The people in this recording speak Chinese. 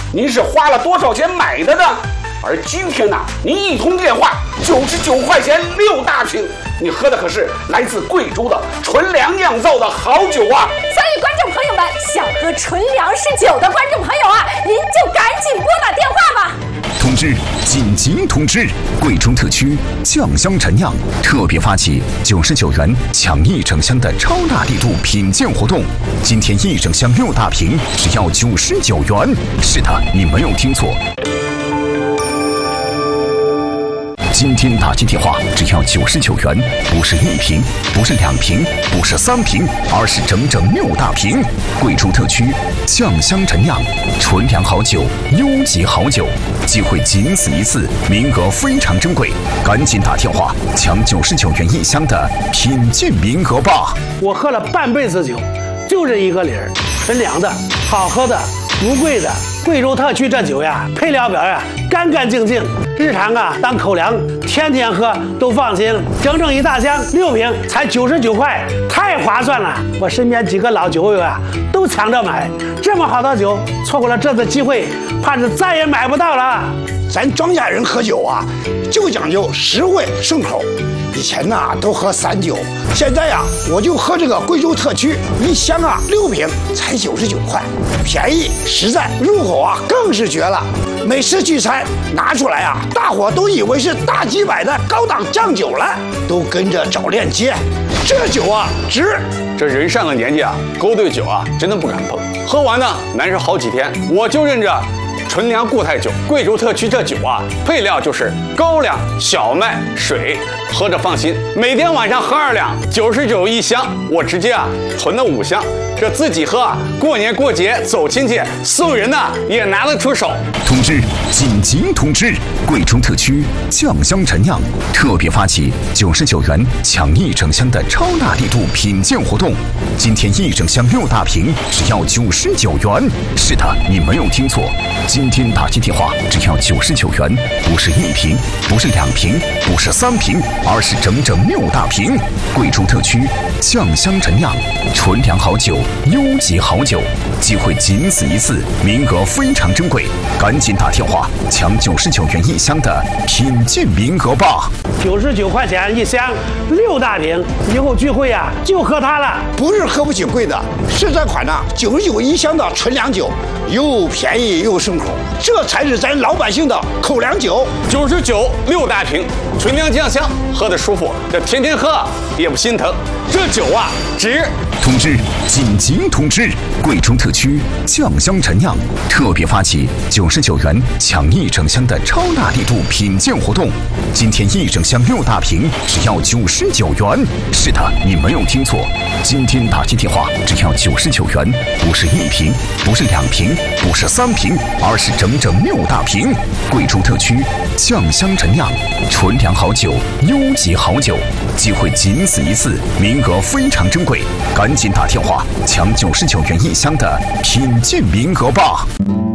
您是花了多少钱买的呢？而今天呢，您一通电话99块钱6大瓶，你喝的可是来自贵州的纯粮酿造的好酒啊！ 所以观众朋友们，想喝纯粮食酒的观众朋友啊，您就赶紧拨打电话吧。 通知！紧急通知！贵州特区酱香陈酿特别发起99元抢1整箱的超大力度品鉴活动，今天1整箱6大瓶只要99元。是的，你没有听错。今天打进电话只要99元，不是1瓶，不是2瓶，不是3瓶，而是整整6大瓶。贵州特区酱香陈酿纯粮好酒，优级好酒，机会仅此一次，名额非常珍贵，赶紧打电话抢99元1箱的品鉴名额吧！ 我喝了半辈子酒，就这一个理儿，纯粮的，好喝的，不贵的。贵州特区这酒呀，配料表呀干干净净，日常啊当口粮，天天喝都放心。整整1大箱6瓶才99块，太划算了！我身边几个老酒友啊都抢着买，这么好的酒，错过了这次机会，怕是再也买不到了。 咱庄稼人喝酒啊，就讲究实惠顺口。以前呐都喝散酒，现在呀我就喝这个贵州特区1箱啊6瓶才99块，便宜实在，入口啊更是绝了。每次聚餐拿出来啊，大伙都以为是大几百的高档酱酒了，都跟着找链接。这酒啊值。 这人上了年纪啊，勾兑酒啊真的不敢碰，喝完呢难受好几天。我就认着纯粮固态酒，贵州特区这酒啊，配料就是高粱、小麦、水，喝着放心。每天晚上喝2两，991箱，我直接啊囤了5箱。这自己喝啊，过年过节走亲戚送人呢也拿得出手。 通知！紧急通知！贵州特区酱香陈酿特别发起99元抢1整箱的超大力度品鉴活动，今天1整箱6大瓶只要99元。是的，你没有听错，今天打进电话只要99元，不是1瓶，不是2瓶，不是3瓶，而是整整6大瓶。贵州特区酱香陈酿纯粮好酒，优级好酒，机会仅此一次，名额非常珍贵，赶紧打电话抢99元1箱的品鉴名额吧 ！99块钱1箱6大瓶，以后聚会呀就喝它了。 不是喝不起贵的，是这款呢991箱的纯粮酒，又便宜又顺口，这才是咱老百姓的口粮酒。 99 6大瓶，纯粮酱香，喝得舒服，这天天喝也不心疼。这酒啊值！ 通知！紧急通知！贵州特区酱香陈酿特别发起99元抢1整箱的超大力度品鉴活动，今天1整箱6大瓶只要99元。是的，你没有听错，今天打进电话只要99元，不是1瓶，不是2瓶，不是3瓶，而是整整6大瓶。贵州特区酱香陈酿纯粮好酒，优级好酒，机会仅此一次，名额非常珍贵，赶紧打电话抢99元1箱的品鉴名额吧！